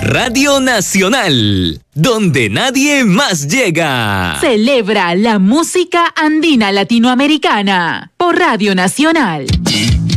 Radio Nacional, donde nadie más llega. Celebra la música andina latinoamericana por Radio Nacional.